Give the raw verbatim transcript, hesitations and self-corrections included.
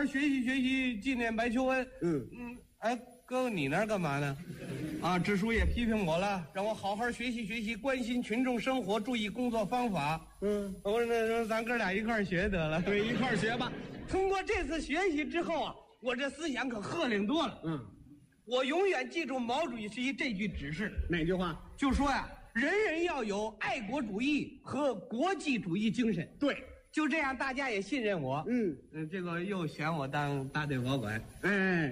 好学习学习，纪念白求恩。 嗯嗯，哎，哥，你那儿干嘛呢？啊，支书也批评我了，让我好好学习学习，关心群众生活，注意工作方法。 嗯， 我说那那咱哥俩一块儿学得了。 对，一块儿学吧。 通过这次学习之后啊，我这思想可鹤龄多了。 嗯， 我永远记住毛主席这句指示， 哪句话？ 就说呀，人人要有爱国主义和国际主义精神。 对， 就这样，大家也信任我。 嗯嗯，这个又选我当大队保管。 哎，